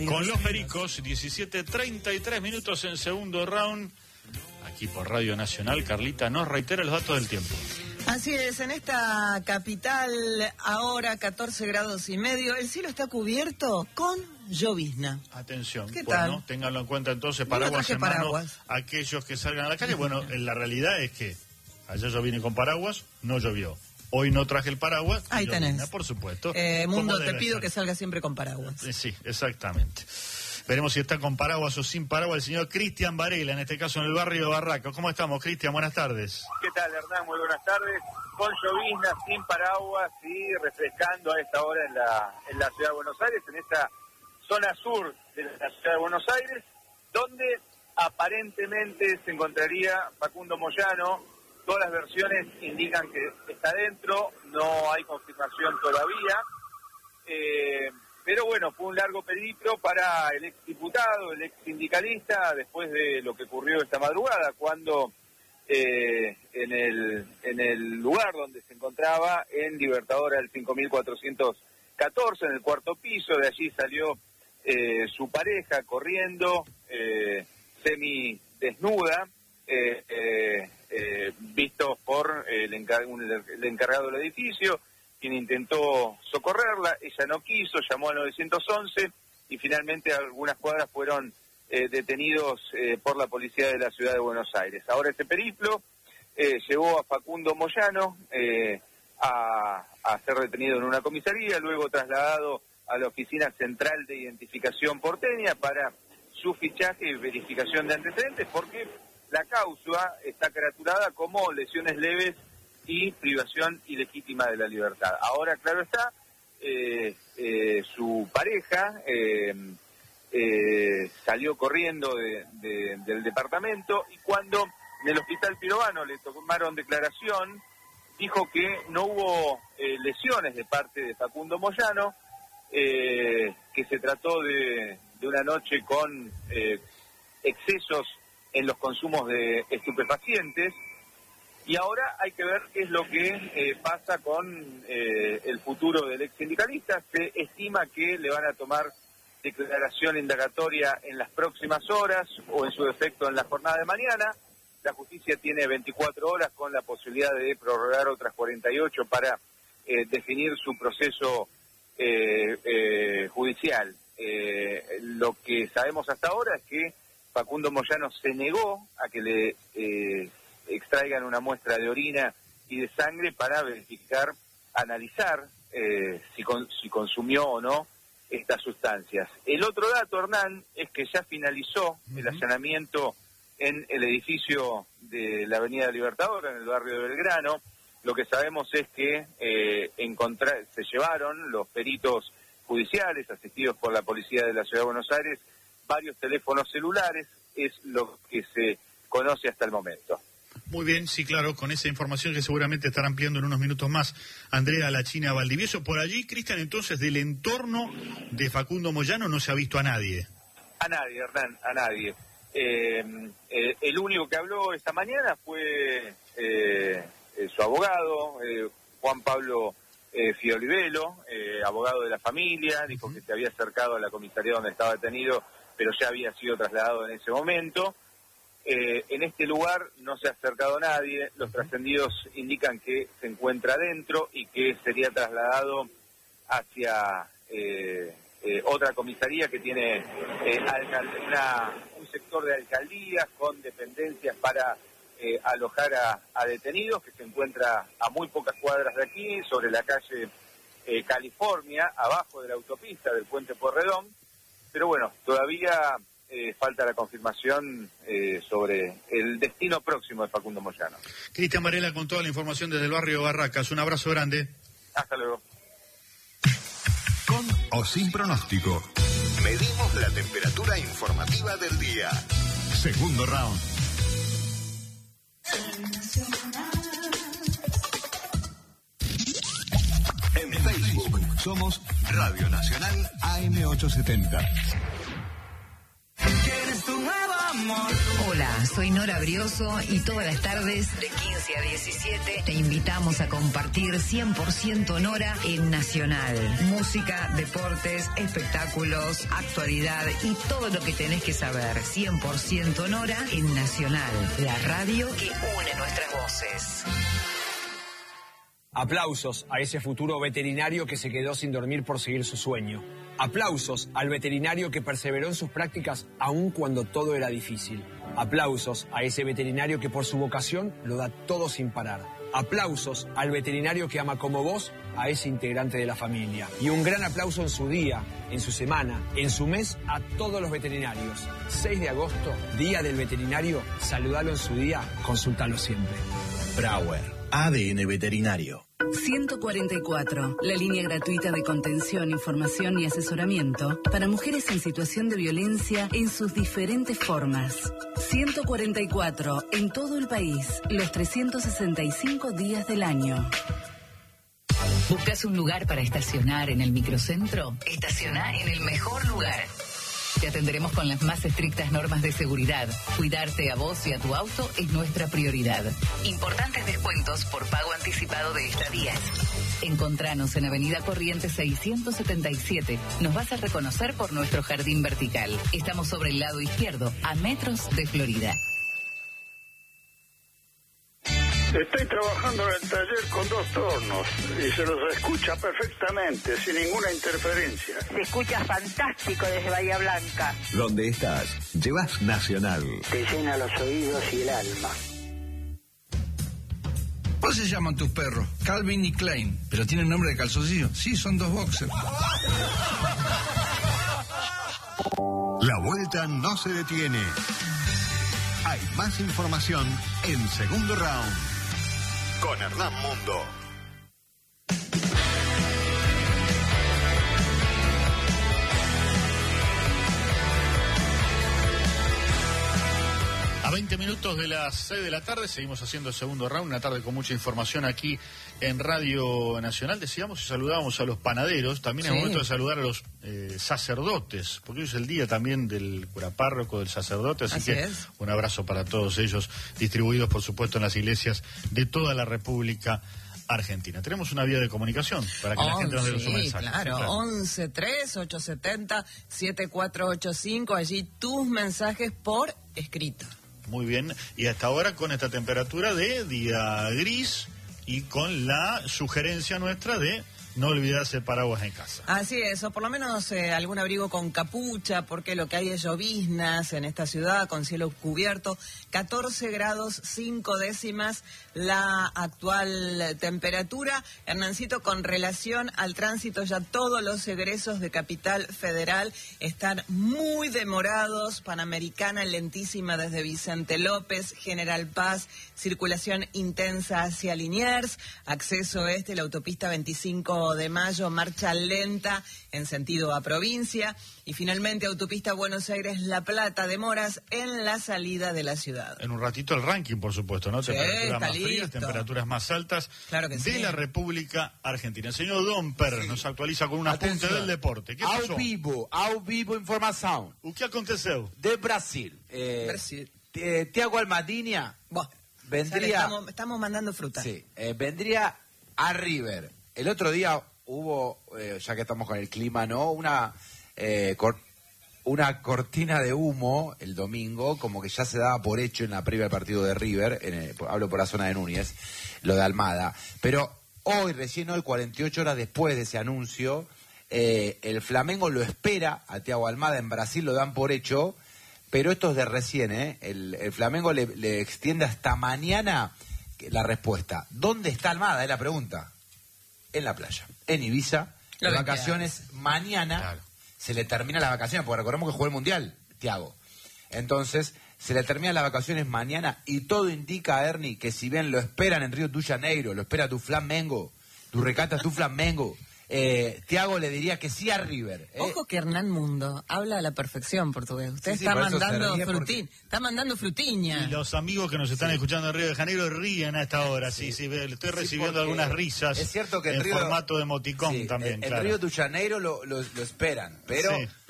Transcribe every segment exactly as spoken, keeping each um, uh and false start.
Con los Pericos, diecisiete treinta y tres minutos en segundo round, aquí por Radio Nacional. Carlita nos reitera los datos del tiempo. Así es, en esta capital ahora catorce grados y medio, el cielo está cubierto con llovizna. Atención, ¿Qué bueno, tal? ténganlo en cuenta entonces, Yo paraguas traje en mano, paraguas. aquellos que salgan a la calle. Bueno, la realidad es que ayer yo vine con paraguas, no llovió. Hoy no traje el paraguas. Ahí llovizna, tenés. por supuesto. Eh, Mundo, te pido ser. que salga siempre con paraguas. Eh, Sí, exactamente. Veremos si está con paraguas o sin paraguas el señor Cristian Varela, en este caso en el barrio de Barraca. ¿Cómo estamos, Cristian? Buenas tardes. ¿Qué tal, Hernán? Muy buenas tardes. Con llovizna, sin paraguas y refrescando a esta hora en la, en la ciudad de Buenos Aires, en esta zona sur de la ciudad de Buenos Aires, donde aparentemente se encontraría Facundo Moyano. Todas las versiones indican que está dentro, no hay confirmación todavía. Eh, pero bueno, fue un largo periplo para el ex diputado, el ex sindicalista, después de lo que ocurrió esta madrugada, cuando eh, en el en el lugar donde se encontraba, en Libertadora del cinco mil cuatrocientos catorce, en el cuarto piso, de allí salió eh, su pareja corriendo, eh, semi desnuda, eh, eh, eh, visto por el, encar el encargado del edificio, quien intentó socorrerla. Ella no quiso, llamó al nueve once y finalmente algunas cuadras fueron eh, detenidos eh, por la policía de la ciudad de Buenos Aires. Ahora este periplo eh, llevó a Facundo Moyano eh, a, a ser detenido en una comisaría, luego trasladado a la Oficina Central de Identificación porteña para su fichaje y verificación de antecedentes, porque la causa está caratulada como lesiones leves y privación ilegítima de la libertad. Ahora, claro está, eh, eh, su pareja eh, eh, salió corriendo de, de, del departamento, y cuando en el Hospital Pirovano le tomaron declaración, dijo que no hubo eh, lesiones de parte de Facundo Moyano, eh, que se trató de, de una noche con eh, excesos en los consumos de estupefacientes. Y ahora hay que ver qué es lo que eh, pasa con eh, el futuro del ex sindicalista. Se estima que le van a tomar declaración indagatoria en las próximas horas, o en su defecto en la jornada de mañana. La justicia tiene veinticuatro horas con la posibilidad de prorrogar otras cuarenta y ocho para eh, definir su proceso eh, eh, judicial. Eh, lo que sabemos hasta ahora es que Facundo Moyano se negó a que le eh, extraigan una muestra de orina y de sangre para verificar, analizar eh, si, con, si consumió o no estas sustancias. El otro dato, Hernán, es que ya finalizó uh-huh. el allanamiento en el edificio de la Avenida Libertadora, en el barrio de Belgrano. Lo que sabemos es que eh, encontrar, se llevaron los peritos judiciales, asistidos por la policía de la Ciudad de Buenos Aires, varios teléfonos celulares, es lo que se conoce hasta el momento. Muy bien, sí, claro, con esa información que seguramente estarán pidiendo en unos minutos más Andrea La China Valdivieso. Por allí, Cristian, entonces, del entorno de Facundo Moyano no se ha visto a nadie. A nadie, Hernán, a nadie. Eh, eh, el único que habló esta mañana fue eh, eh, su abogado, eh, Juan Pablo eh, Fiolivelo, eh, abogado de la familia, dijo uh-huh. que se había acercado a la comisaría donde estaba detenido, pero ya había sido trasladado en ese momento. Eh, en este lugar no se ha acercado nadie, los trascendidos indican que se encuentra adentro y que sería trasladado hacia eh, eh, otra comisaría que tiene eh, una, un sector de alcaldías con dependencias para eh, alojar a, a detenidos, que se encuentra a muy pocas cuadras de aquí, sobre la calle eh, California, abajo de la autopista del Puente Porredón. Pero bueno, todavía eh, falta la confirmación eh, sobre el destino próximo de Facundo Moyano. Cristian Varela con toda la información desde el barrio Barracas. Un abrazo grande. Hasta luego. Con o sin pronóstico. Medimos la temperatura informativa del día. Segundo round. En Facebook somos Radio Nacional A M ochocientos setenta. ¿Quieres tu nuevo amor? Hola, soy Nora Brioso y todas las tardes de quince a diecisiete te invitamos a compartir cien por ciento Nora en Nacional. Música, deportes, espectáculos, actualidad y todo lo que tenés que saber. cien por ciento Nora en Nacional, la radio que une nuestras voces. Aplausos a ese futuro veterinario que se quedó sin dormir por seguir su sueño. Aplausos al veterinario que perseveró en sus prácticas aun cuando todo era difícil. Aplausos a ese veterinario que por su vocación lo da todo sin parar. Aplausos al veterinario que ama como vos a ese integrante de la familia. Y un gran aplauso en su día, en su semana, en su mes a todos los veterinarios. seis de agosto, Día del Veterinario. Saludalo en su día, consúltalo siempre. Brauer, A D N Veterinario. ciento cuarenta y cuatro, la línea gratuita de contención, información y asesoramiento para mujeres en situación de violencia en sus diferentes formas. ciento cuarenta y cuatro, en todo el país, los trescientos sesenta y cinco días del año. ¿Buscas un lugar para estacionar en el microcentro? Estaciona en el mejor lugar. Te atenderemos con las más estrictas normas de seguridad. Cuidarte a vos y a tu auto es nuestra prioridad. Importantes descuentos por pago anticipado de estadías. Encontranos en Avenida Corrientes seiscientos setenta y siete. Nos vas a reconocer por nuestro jardín vertical. Estamos sobre el lado izquierdo, a metros de Florida. Estoy trabajando en el taller con dos tornos y se los escucha perfectamente, sin ninguna interferencia. Se escucha fantástico desde Bahía Blanca. ¿Dónde estás? Llevas Nacional. Te llena los oídos y el alma. ¿Cómo se llaman tus perros? Calvin y Klein. ¿Pero tienen nombre de calzoncillo? Sí, son dos boxers. La vuelta no se detiene. Hay más información en Segundo Round con Hernán Mundo. A veinte minutos de las seis de la tarde seguimos haciendo el segundo round, una tarde con mucha información aquí en Radio Nacional. Decíamos y saludábamos a los panaderos, también es sí. momento de saludar a los eh, sacerdotes, porque hoy es el día también del cura párroco, del sacerdote, así, así que es. Un abrazo para todos ellos, distribuidos por supuesto en las iglesias de toda la República Argentina. Tenemos una vía de comunicación para que oh, la gente nos dé sí, su mensaje. Claro, sí, claro. once tres ocho siete cero siete cuatro ocho cinco, allí tus mensajes por escrito. Muy bien, y hasta ahora con esta temperatura de día gris y con la sugerencia nuestra de no olvidarse el paraguas en casa. Así es, o por lo menos eh, algún abrigo con capucha, porque lo que hay es lloviznas en esta ciudad con cielo cubierto. catorce grados cinco décimas la actual temperatura. Hernancito, con relación al tránsito, ya todos los egresos de Capital Federal están muy demorados. Panamericana lentísima desde Vicente López, General Paz, circulación intensa hacia Liniers, acceso este, la autopista veinticinco de mayo, marcha lenta en sentido a provincia, y finalmente autopista Buenos Aires-La Plata, demoras en la salida de la ciudad. En un ratito el ranking, por supuesto, ¿no? Sí, temperaturas más listo. frías, temperaturas más altas claro que de sí. la República Argentina. El señor Domper sí. nos actualiza con un apunte del deporte. ¿Qué pasó? Ao vivo, ao vivo informação. O que aconteceu? De Brasil. Eh, Brasil. Eh, Thiago Almadinha Buah, vendría... Estamos, estamos mandando fruta. Sí, eh, vendría a River. El otro día hubo, eh, ya que estamos con el clima, ¿no? Una, eh, cor una cortina de humo el domingo, como que ya se daba por hecho en la previa del partido de River, en el, hablo por la zona de Núñez, lo de Almada. Pero hoy, recién hoy, cuarenta y ocho horas después de ese anuncio, eh, el Flamengo lo espera a Thiago Almada, en Brasil lo dan por hecho, pero esto es de recién, ¿eh? El, el Flamengo le, le extiende hasta mañana la respuesta. ¿Dónde está Almada? Es la pregunta. En la playa, en Ibiza, de vacaciones, mañana claro. se le termina las vacaciones, porque recordemos que jugó el Mundial, Thiago. Entonces, se le terminan las vacaciones mañana y todo indica, Ernie, que si bien lo esperan en Río de Janeiro, lo espera tu Flamengo, tu recata tu Flamengo, eh, Thiago le diría que sí a River. ¿eh? Ojo que Hernán Mundo habla a la perfección portugués. Usted sí, sí, está mandando frutín, porque... está mandando frutiña. Y los amigos que nos están sí. escuchando en Río de Janeiro ríen a esta hora. Sí, sí, sí estoy recibiendo sí, algunas risas. Es cierto que en Río, formato de emoticón sí, también. En claro. Río de Janeiro lo, lo, lo esperan, pero sí.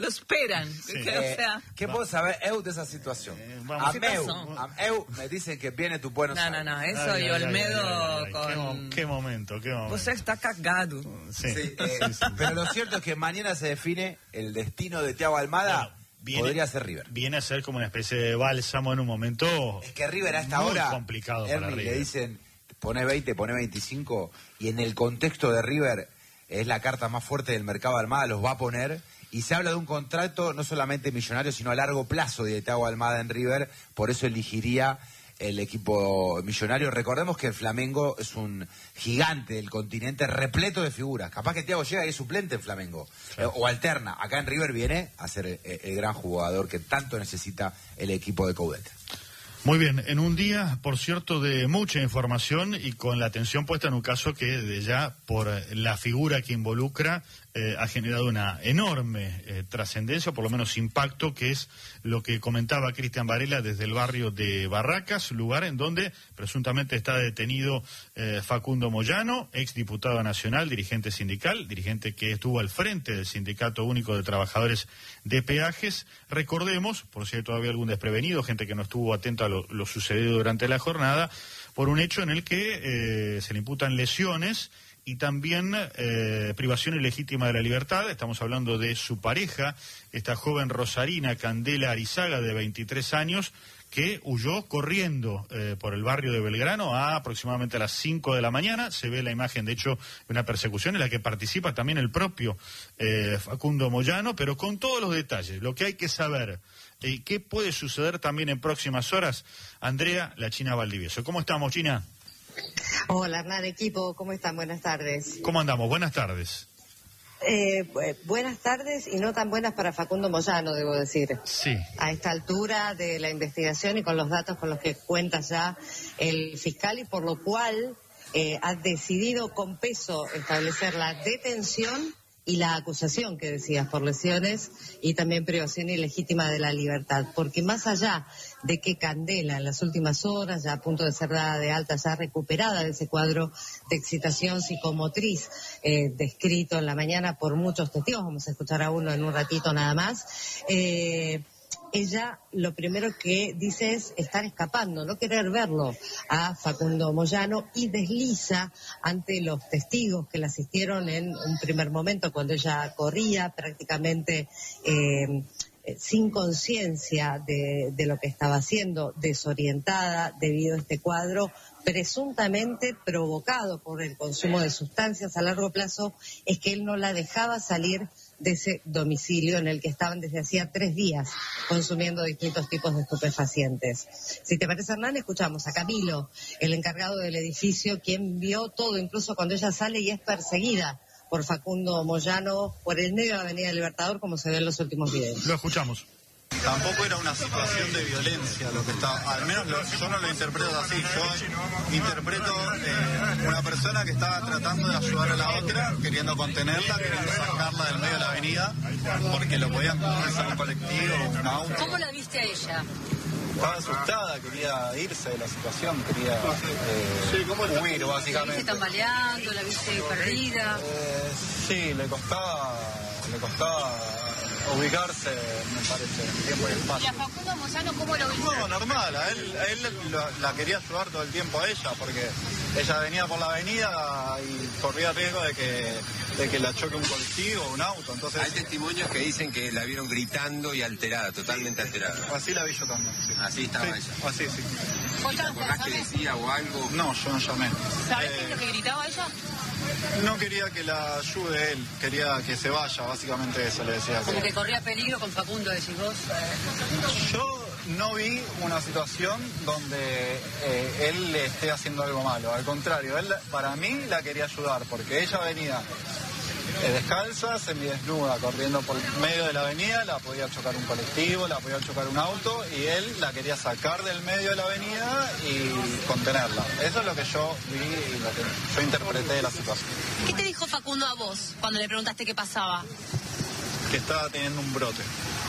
lo esperan. Sí. Que, Eh, o sea, ¿Qué puedo saber, Eu, de esa situación? Eh, a vamos. meu, pasó? a Eu me dicen que viene tu Buenos no, no, Aires. no, eso Ay, y ay, ay, Olmedo ay, ay, ay, con... Qué, mo- qué momento, qué momento. Você está cagado. Sí. Sí, eh, pero lo cierto es que mañana se define el destino de Thiago Almada. Bueno, viene- podría ser River. Viene a ser como una especie de bálsamo en un momento. Es que River a esta muy hora, complicado para Ernie, River. le dicen, pone veinte, pone veinticinco, y en el contexto de River es la carta más fuerte del mercado de Almada, los va a poner, y se habla de un contrato no solamente millonario, sino a largo plazo de Thiago Almada en River, por eso elegiría el equipo millonario. Recordemos que el Flamengo es un gigante del continente repleto de figuras. Capaz que Thiago llega y es suplente en Flamengo, claro. eh, o alterna. Acá en River viene a ser el, el gran jugador que tanto necesita el equipo de Coudet. Muy bien, en un día, por cierto, de mucha información y con la atención puesta en un caso que de ya por la figura que involucra eh, ha generado una enorme eh, trascendencia, o por lo menos impacto, que es lo que comentaba Cristian Varela desde el barrio de Barracas, lugar en donde presuntamente está detenido eh, Facundo Moyano, exdiputado nacional, dirigente sindical, dirigente que estuvo al frente del Sindicato Único de Trabajadores de Peajes. Recordemos, por si hay todavía algún desprevenido, gente que no estuvo atenta a lo, lo sucedido durante la jornada, por un hecho en el que eh, se le imputan lesiones y también eh, privación ilegítima de la libertad. Estamos hablando de su pareja, esta joven rosarina Candela Arizaga, de veintitrés años, que huyó corriendo eh, por el barrio de Belgrano a aproximadamente a las cinco de la mañana. Se ve la imagen, de hecho, de una persecución en la que participa también el propio eh, Facundo Moyano, pero con todos los detalles, lo que hay que saber y eh, qué puede suceder también en próximas horas. Andrea La China Valdivieso. ¿Cómo estamos, China? Hola, Hernán, equipo, ¿cómo están? Buenas tardes. ¿Cómo andamos? Buenas tardes. Eh, bu- buenas tardes y no tan buenas para Facundo Moyano, debo decir. Sí. A esta altura de la investigación y con los datos con los que cuenta ya el fiscal, y por lo cual eh, ha decidido con peso establecer la detención y la acusación que decías por lesiones y también privación ilegítima de la libertad, porque más allá de que Candela en las últimas horas, ya a punto de ser dada de alta, ya recuperada de ese cuadro de excitación psicomotriz eh, descrito en la mañana por muchos testigos, vamos a escuchar a uno en un ratito nada más, eh, ella lo primero que dice es estar escapando, no querer verlo a Facundo Moyano, y desliza ante los testigos que la asistieron en un primer momento cuando ella corría prácticamente eh, sin conciencia de, de lo que estaba haciendo, desorientada debido a este cuadro presuntamente provocado por el consumo de sustancias a largo plazo, es que él no la dejaba salir de ese domicilio en el que estaban desde hacía tres días consumiendo distintos tipos de estupefacientes. Si te parece, Hernán, escuchamos a Camilo, el encargado del edificio, quien vio todo, incluso cuando ella sale y es perseguida por Facundo Moyano por el medio de la Avenida Libertador, como se ve en los últimos videos. Lo escuchamos. Tampoco era una situación de violencia lo que estaba, al menos lo, yo no lo interpreto así, yo interpreto eh, una persona que estaba tratando de ayudar a la otra, queriendo contenerla, queriendo sacarla del medio de la avenida, porque lo podían cruzar un colectivo, un auto. ¿Cómo la viste a ella? Estaba asustada, quería irse de la situación, quería eh, huir ¿La básicamente. viste tambaleando? ¿La viste perdida? Eh, sí, le costaba, le costaba ubicarse, me parece, en tiempo y ¿Y espacio. a Facundo Moyano cómo lo viste? No, normal, a él, a él lo- la quería ayudar todo el tiempo a ella, porque ella venía por la avenida y corría riesgo de que, de que la choque un colectivo o un auto, entonces... Hay testimonios que dicen que la vieron gritando y alterada, totalmente alterada. Así la vi yo también, sí. Así estaba Sí, ella. así, sí. ¿Vos ¿Te acordás que decía o algo? No, yo no llamé. ¿Sabés Eh, qué es lo que gritaba ella? No quería que la ayude él, quería que se vaya, básicamente eso le decía. Como que corría peligro con Facundo, decís vos. Yo no vi una situación donde eh, él le esté haciendo algo malo, al contrario, él para mí la quería ayudar, porque ella venía eh, descalza, semidesnuda, corriendo por medio de la avenida, la podía chocar un colectivo, la podía chocar un auto, y él la quería sacar del medio de la avenida y contenerla. Eso es lo que yo vi y lo que yo interpreté de la situación. ¿Qué te dijo Facundo a vos cuando le preguntaste qué pasaba? Que estaba teniendo un brote.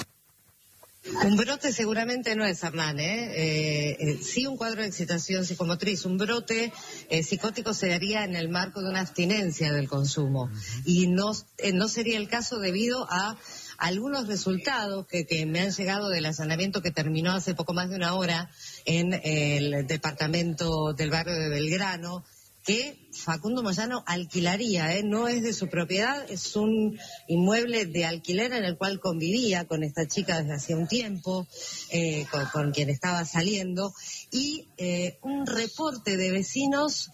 Un brote seguramente no es, Hernán, ¿eh? Eh, eh, sí un cuadro de excitación psicomotriz. Un brote eh, psicótico se daría en el marco de una abstinencia del consumo. Y no, eh, no sería el caso debido a algunos resultados que, que me han llegado del allanamiento que terminó hace poco más de una hora en el departamento del barrio de Belgrano, que Facundo Moyano alquilaría, ¿eh? No es de su propiedad, es un inmueble de alquiler en el cual convivía con esta chica desde hacía un tiempo, eh, con, con quien estaba saliendo, y eh, un reporte de vecinos